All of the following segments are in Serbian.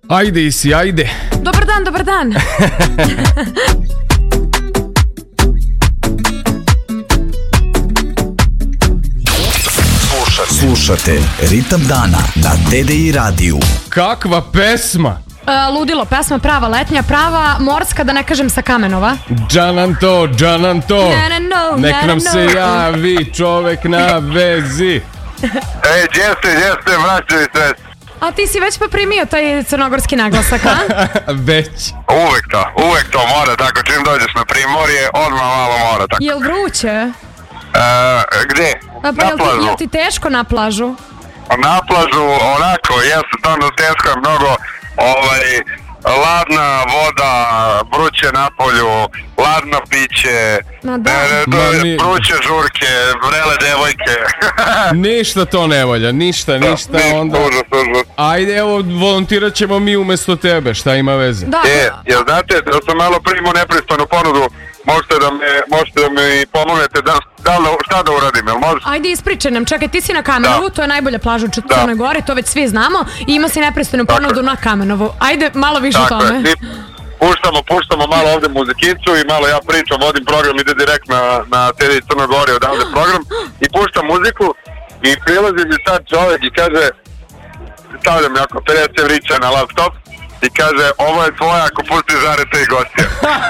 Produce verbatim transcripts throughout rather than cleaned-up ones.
Ajde Isi, ajde. Dobar dan, dobar dan. Slušate Ritam dana na D D I radiju. Kakva pesma? Uh, ludilo, pesma prava letnja, prava morska, da ne kažem sa Kamenova. Džanan to, džanan to. Ne, ne, no, Nek ne, nam no. se javi čovek na vezi. Ej, jeste, jeste, vraćaju se. A ti si već poprimio taj crnogorski naglasak, a? Već. Uvek to, uvek to mora, tako čim dođeš na Primorje, odmah malo mora, tako. Jel vruće? E, gde? A, pa Na jel ti, plažu. jel ti teško na plažu? Na plažu, onako, jeste, stvarno teško je mnogo, ovaj, ladna voda, vruće na polju, ladno piće, Ma da. e, Ma do, mi- vruće žurke, vrele devojke. Ništa to ne valja, ništa, ništa. Ništa, Onda, užas, užas. ajde, evo, volontirat ćemo mi umesto tebe, šta ima veze? Da, E, jel znate da sam malo primio nepristojnu ponudu, možete da me, možete da mi pomognete da, da, li- šta da uradim, jel može? ajde ispričaj nam, čekaj, ti si na Kamenovu, Da. to je najbolja plaža u Da. Crnoj Gori, to već svi znamo, i ima si nepristojnu Tako ponudu je. na Kamenovu. Ajde, malo više o Tako tome. je, i puštamo, puštamo malo ovde muzikicu i malo ja pričam, vodim program, ide direkt na, na T V Crnoj Gori odavde program i puštam muziku i prilazi mi sad čovjek i kaže, stavljam jako pedeset evrića na laptop i kaže, ovo je tvoja ako pusti žarete i gostija.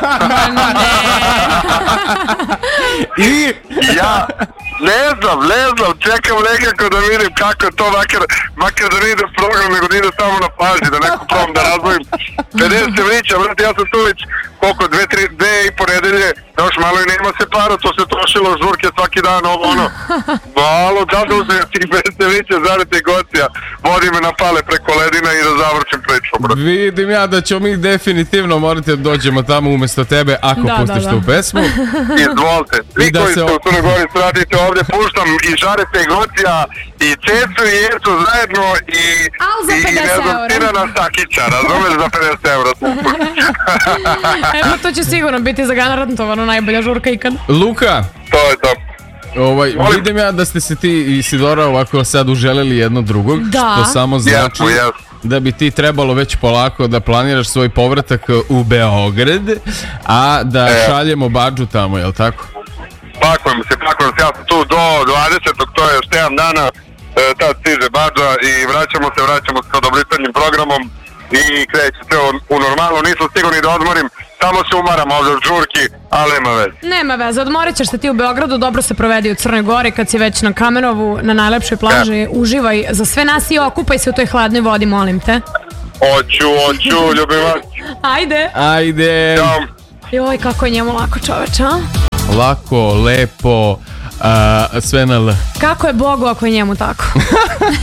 I... Ja ne znam, ne znam, čekam nekako da vidim kako je to, makar, makar da ne ide program, nego da ide samo na plaži, da neko probam da razvojim. pedeset evrića, vrati, ja sam tu već koliko, dve, tri, dve i po nedelje, još malo i nema se para, to se trošilo žurke svaki dan, ovo ono. Malo, da da uzem tih pedeset evrića, zarete i gostija, vodi me na pale preko ledina i da završim priču, bro. Vidim ja da ćemo mi definitivno morati da dođemo tamo umesto tebe ako Da, pustiš da, tu da. pesmu. Izvolite, I vi da koji se ste o- u Crnoj Gori radite ovdje, puštam i žarete i gocija i Cecu i Jecu zajedno i, Al za i, i ne pedeset znam, eura. Tirana Stakića, razumeš, za pedeset eura. Evo, to će sigurno biti zagarantovano najbolja žurka ikad. Luka, To je to. ovaj, Molim. vidim ja da ste se ti i Sidora ovako sad uželeli jedno drugog, Da. što samo znači Jesmo, jesmo. da bi ti trebalo već polako da planiraš svoj povratak u Beograd, a da E. šaljemo badžu tamo, jel tako? Pakujem se, pakujem se, ja sam tu do dvadesetog, to je još sedam dana, e, tad stiže badža i vraćamo se, vraćamo se sa dobritanjim programom i kreće se u, u normalno, nisam stigao ni da odmorim, samo se umaram ovdje od žurki, ali nema veze. Nema veze, odmorit ćeš se ti u Beogradu, dobro se provedi u Crnoj Gori kad si već na Kamenovu, na najlepšoj plaži, uživaj za sve nas i okupaj se u toj hladnoj vodi, molim te. Oću, oću, ljubim vas. Ajde. Ajde, Ćao. Joj, kako je njemu lako, čoveče, a? lako, lepo, a, sve na L. Kako je Bogu ako je njemu tako?